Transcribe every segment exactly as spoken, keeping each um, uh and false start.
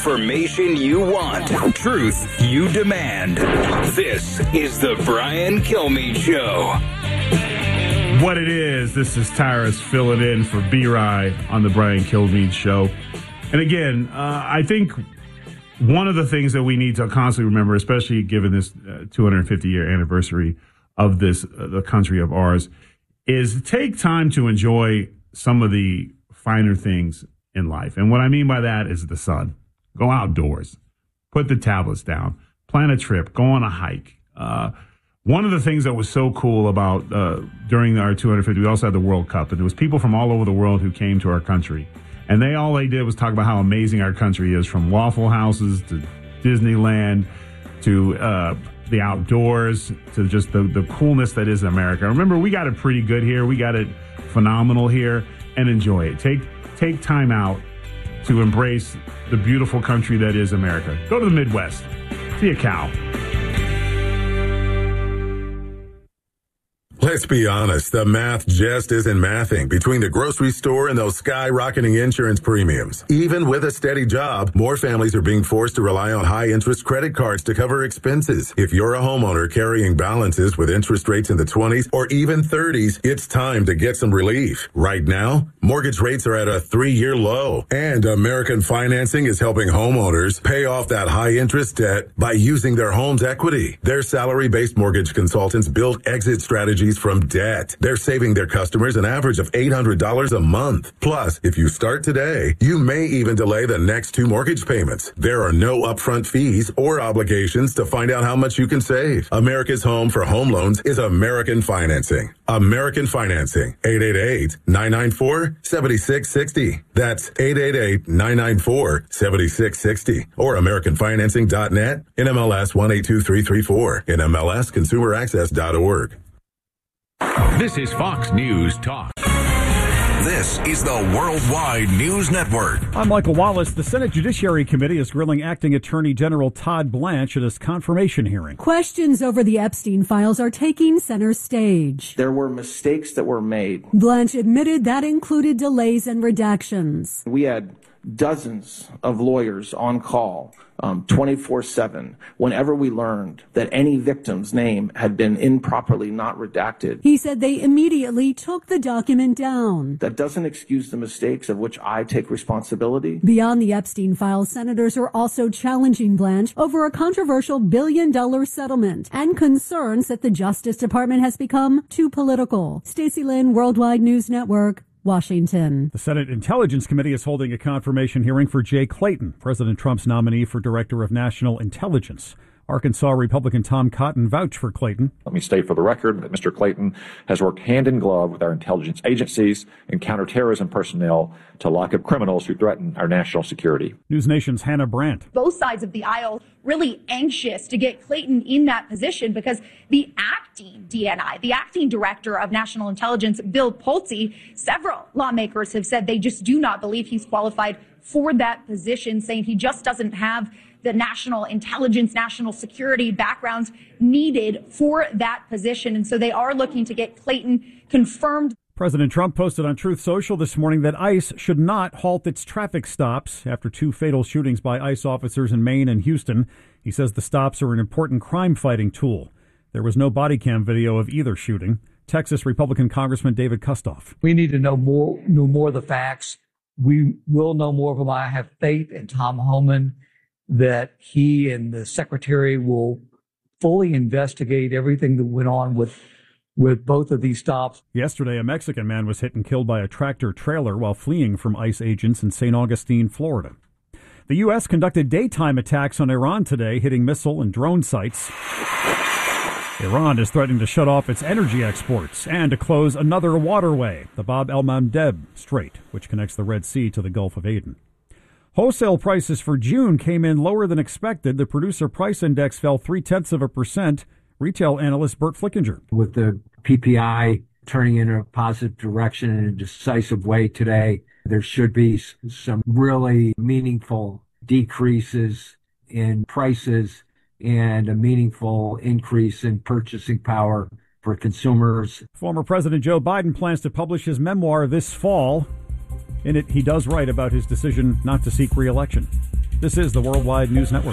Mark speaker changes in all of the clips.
Speaker 1: information you want, truth you demand. This is the Brian Kilmeade Show.
Speaker 2: What it is, this is Tyrus filling in for B-Rye on the Brian Kilmeade Show. And again, uh, I think one of the things that we need to constantly remember, especially given this uh, two hundred fifty year anniversary of this, uh, the country of ours, is take time to enjoy some of the finer things in life. And what I mean by that is the sun. Go outdoors, put the tablets down, plan a trip, go on a hike. Uh, one of the things that was so cool about uh, during our two hundred fifty, we also had the World Cup, and there was people from all over the world who came to our country. And they all they did was talk about how amazing our country is, from Waffle Houses to Disneyland to uh, the outdoors to just the, the coolness that is America. Remember, we got it pretty good here. We got it phenomenal here, and enjoy it. Take take time out to embrace the beautiful country that is America. Go to the Midwest. See a cow.
Speaker 3: Let's be honest, the math just isn't mathing between the grocery store and those skyrocketing insurance premiums. Even with a steady job, more families are being forced to rely on high-interest credit cards to cover expenses. If you're a homeowner carrying balances with interest rates in the twenties or even thirties, it's time to get some relief. Right now, mortgage rates are at a three-year low, and American Financing is helping homeowners pay off that high-interest debt by using their home's equity. Their salary-based mortgage consultants build exit strategies from debt. They're saving their customers an average of eight hundred dollars a month. Plus, if you start today, you may even delay the next two mortgage payments. There are no upfront fees or obligations to find out how much you can save. America's home for home loans is American Financing. American Financing. eight eight eight, nine nine four, seven six six zero. That's eight eight eight, nine nine four, seven six six zero. Or American Financing dot net, N M L S one eight two three three four, N M L S consumer access dot org.
Speaker 4: This is Fox News Talk.
Speaker 5: This is the Worldwide News Network.
Speaker 6: I'm Michael Wallace. The Senate Judiciary Committee is grilling Acting Attorney General Todd Blanche at his confirmation hearing.
Speaker 7: Questions over the Epstein files are taking center stage.
Speaker 8: There were mistakes that were made.
Speaker 7: Blanche admitted that included delays and redactions.
Speaker 8: We had dozens of lawyers on call um, twenty-four seven whenever we learned that any victim's name had been improperly not redacted.
Speaker 7: He said they immediately took the document down.
Speaker 8: That doesn't excuse the mistakes of which I take responsibility.
Speaker 7: Beyond the Epstein files, senators are also challenging Blanche over a controversial billion dollar settlement and concerns that the Justice Department has become too political. Stacey Lynn, Worldwide News Network, Washington.
Speaker 6: The Senate Intelligence Committee is holding a confirmation hearing for Jay Clayton, President Trump's nominee for Director of National Intelligence. Arkansas Republican Tom Cotton vouched for Clayton.
Speaker 9: Let me state for the record that Mister Clayton has worked hand in glove with our intelligence agencies and counterterrorism personnel to lock up criminals who threaten our national security.
Speaker 6: News Nation's Hannah Brandt.
Speaker 10: Both sides of the aisle really anxious to get Clayton in that position because the acting D N I, the acting director of national intelligence, Bill Pulte, several lawmakers have said they just do not believe he's qualified for that position, saying he just doesn't have the national intelligence, national security backgrounds needed for that position. And so they are looking to get Clayton confirmed.
Speaker 6: President Trump posted on Truth Social this morning that ICE should not halt its traffic stops after two fatal shootings by ICE officers in Maine and Houston. He says the stops are an important crime-fighting tool. There was no body cam video of either shooting. Texas Republican Congressman David Kustoff.
Speaker 11: We need to know more, know more of the facts. We will know more of them. I have faith in Tom Homan that he and the secretary will fully investigate everything that went on with with both of these stops.
Speaker 6: Yesterday, a Mexican man was hit and killed by a tractor trailer while fleeing from ICE agents in Saint Augustine, Florida. The U S conducted daytime attacks on Iran today, hitting missile and drone sites. Iran is threatening to shut off its energy exports and to close another waterway, the Bab el-Mandeb Strait, which connects the Red Sea to the Gulf of Aden. Wholesale prices for June came in lower than expected. The producer price index fell three-tenths of a percent. Retail analyst Bert Flickinger.
Speaker 12: With the P P I turning in a positive direction in a decisive way today, there should be some really meaningful decreases in prices and a meaningful increase in purchasing power for consumers.
Speaker 6: Former President Joe Biden plans to publish his memoir this fall. In it, he does write about his decision not to seek re-election. This is the Worldwide News Network.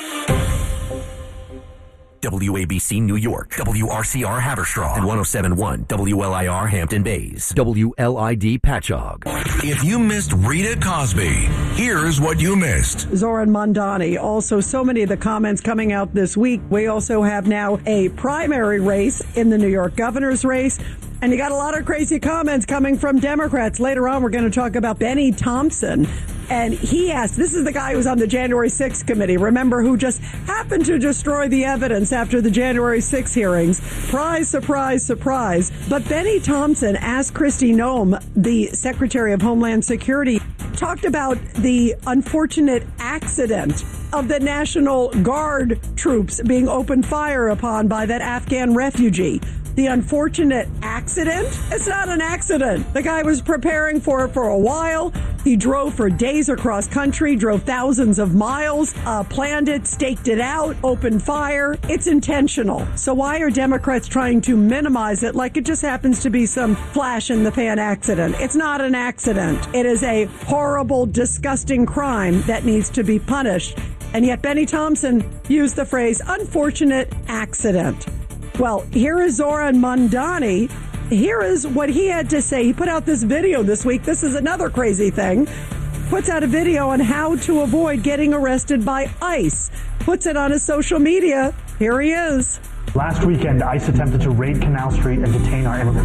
Speaker 13: W A B C New York, W R C R Haverstraw, and one oh seven point one W L I R Hampton Bays, W L I D Patchogue.
Speaker 5: If you missed Rita Cosby, here's what you missed.
Speaker 14: Zoran Mondani. Also, so many of the comments coming out this week. We also have now a primary race in the New York governor's race. And you got a lot of crazy comments coming from Democrats. Later on, we're going to talk about Benny Thompson. And he asked, this is the guy who was on the January sixth committee, remember, who just happened to destroy the evidence after the January sixth hearings. Surprise, surprise, surprise. But Benny Thompson asked Kristi Noem, the Secretary of Homeland Security, talked about the unfortunate accident of the National Guard troops being opened fire upon by that Afghan refugee. The unfortunate accident? It's not an accident. The guy was preparing for it for a while. He drove for days across country, drove thousands of miles, uh, planned it, staked it out, opened fire. It's intentional. So why are Democrats trying to minimize it like it just happens to be some flash in the pan accident? It's not an accident. It is a horrible, disgusting crime that needs to be punished. And yet Benny Thompson used the phrase unfortunate accident. Well, here is Zoran Mondani. Here is what he had to say. He put out this video this week. This is another crazy thing. Puts out a video on how to avoid getting arrested by ICE. Puts it on his social media. Here he is.
Speaker 15: Last weekend, ICE attempted to raid Canal Street and detain our immigrant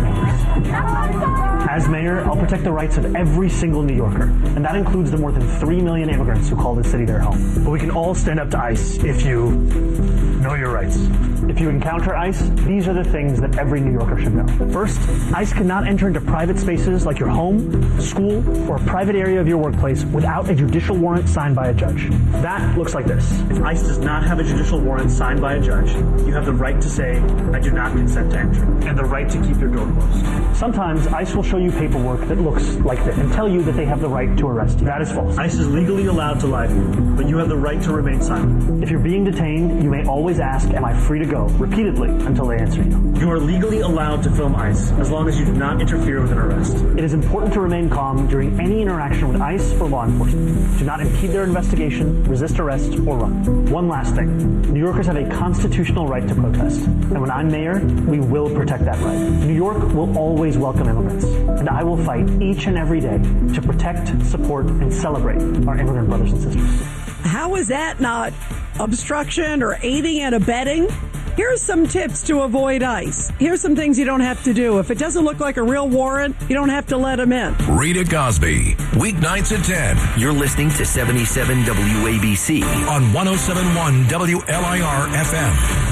Speaker 15: neighbors. As mayor, I'll protect the rights of every single New Yorker, and that includes the more than three million immigrants who call this city their home. But we can all stand up to ICE if you know your rights. If you encounter ICE, these are the things that every New Yorker should know. First, ICE cannot enter into private spaces like your home, school, or a private area of your workplace without a judicial warrant signed by a judge. That looks like this. If ICE does not have a judicial warrant signed by a judge, you have the right to say, I do not consent to entry, and the right to keep your door closed. Sometimes ICE will show you paperwork that looks like this and tell you that they have the right to arrest you. That is false. ICE is legally allowed to lie to you, but you have the right to remain silent. If you're being detained, you may always ask, am I free to go, repeatedly until they answer you. You are legally allowed to film ICE as long as you do not interfere with an arrest. It is important to remain calm during any interaction with ICE or law enforcement. Do not impede their investigation, resist arrest, or run. One last thing. New Yorkers have a constitutional right to protest. And when I'm mayor, we will protect that right. New York will always welcome immigrants, and I will fight each and every day to protect, support, and celebrate our immigrant brothers and sisters.
Speaker 14: How is that not obstruction or aiding and abetting? Here's some tips to avoid ICE. Here's some things you don't have to do. If it doesn't look like a real warrant, you don't have to let them in.
Speaker 5: Rita Cosby, weeknights at ten.
Speaker 13: You're listening to seventy-seven W A B C
Speaker 5: on one oh seven point one W L I R F M.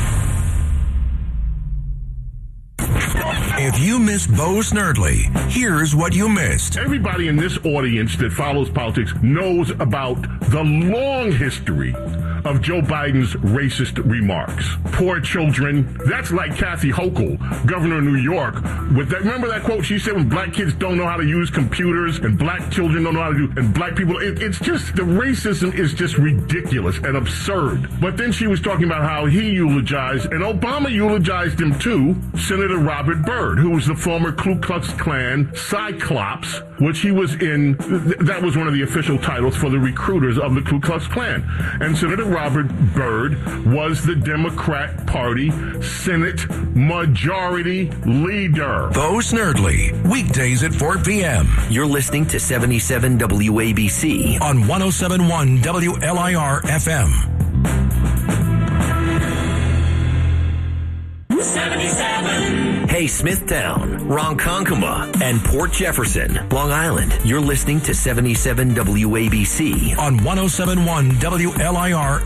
Speaker 5: If you missed Bo Snerdley, here's what you missed.
Speaker 16: Everybody in this audience that follows politics knows about the long history of Joe Biden's racist remarks. Poor children. That's like Kathy Hochul, governor of New York. With that, remember that quote she said when black kids don't know how to use computers and black children don't know how to do, and black people, it, it's just, the racism is just ridiculous and absurd. But then she was talking about how he eulogized, and Obama eulogized him too, Senator Robert Byrd, who was the former Ku Klux Klan Cyclops, which he was in, that was one of the official titles for the recruiters of the Ku Klux Klan. And Senator Robert Byrd was the Democrat Party Senate Majority Leader.
Speaker 5: Bo Snerdley, weekdays at four p.m.
Speaker 13: You're listening to seventy-seven W A B C
Speaker 5: on one oh seven point one W L I R F M.
Speaker 13: seventy-seven. Hey, Smithtown, Ronkonkoma, and Port Jefferson, Long Island. You're listening to seventy-seven W A B C
Speaker 5: on one oh seven point one W L I R